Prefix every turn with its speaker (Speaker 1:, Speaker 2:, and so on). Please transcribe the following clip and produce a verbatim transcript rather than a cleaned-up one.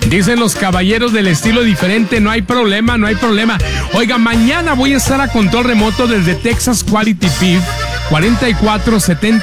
Speaker 1: Dicen los caballeros del estilo diferente, no hay problema, no hay problema. Oiga, mañana voy a estar a control remoto desde Texas Quality Beef, cuarenta y cuatro setenta